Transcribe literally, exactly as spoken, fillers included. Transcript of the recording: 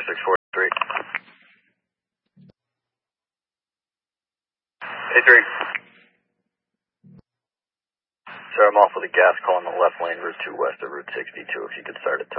six four three. Hey three. Sir, I'm off with a gas call on the left lane, Route two west of Route sixty-two. If you could start at ten.